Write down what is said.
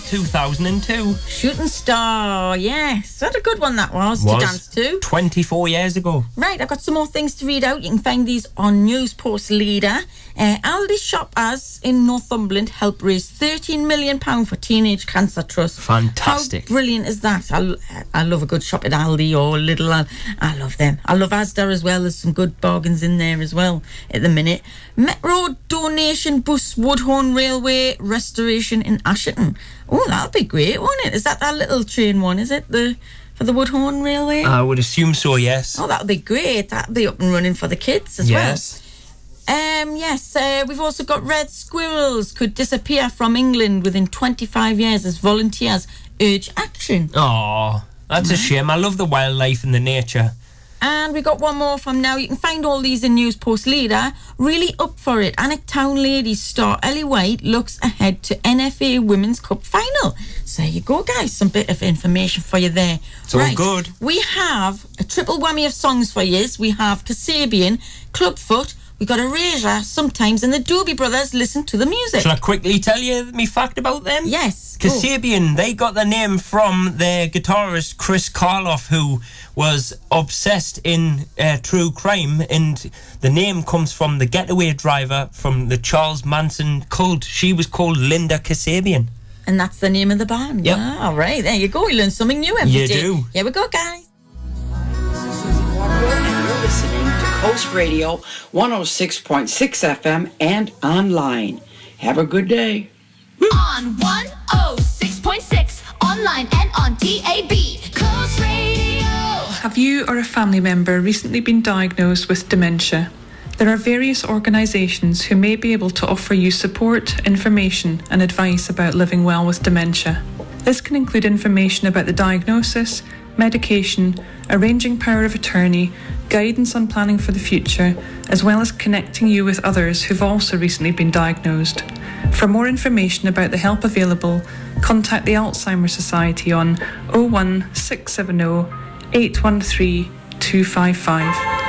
2002. Shooting Star, yes. What a good one that was to dance to. 24 years ago. Right, I've got some more things to read out. You can find these on News Post Leader. Aldi shoppers in Northumberland help raise £13 million for Teenage Cancer Trust. Fantastic. How brilliant is that? I love a good shop at Aldi or Lidl. I love them. I love Asda as well. There's some good bargains in there as well at the minute. Metro donation boosts Woodhorn Railway restoration in Asherton. Oh, that'll be great, won't it? Is that little train one? Is it for the Woodhorn Railway? I would assume so, yes. Oh, that'll be great. That'll be up and running for the kids as well. Yes, we've also got red squirrels could disappear from England within 25 years as volunteers urge action. Oh, that's a shame. I love the wildlife and the nature. And we got one more from now. You can find all these in News Post Leader. Really up for it. Alnwick Town ladies star Ellie White looks ahead to NFA Women's Cup final. So there you go, guys. Some bit of information for you there. It's all good. We have a triple whammy of songs for you. We have Kasabian, Clubfoot, we got Erasure sometimes, and the Doobie Brothers. Listen to the music. Shall I quickly tell you me fact about them? Yes. Kasabian, they got their name from their guitarist Chris Karloff, who was obsessed in true crime, and the name comes from the getaway driver from the Charles Manson cult. She was called Linda Kasabian. And that's the name of the band. Yep. All right, there you go. You learn something new every day. You do. Here we go, guys. And you're listening to Coast Radio 106.6 FM and online. Have a good day. On 106.6, online and on DAB. Coast Radio. Have you or a family member recently been diagnosed with dementia? There are various organisations who may be able to offer you support, information and advice about living well with dementia. This can include information about the diagnosis, medication, arranging power of attorney, guidance on planning for the future, as well as connecting you with others who've also recently been diagnosed. For more information about the help available, contact the Alzheimer's Society on 01670 813 255.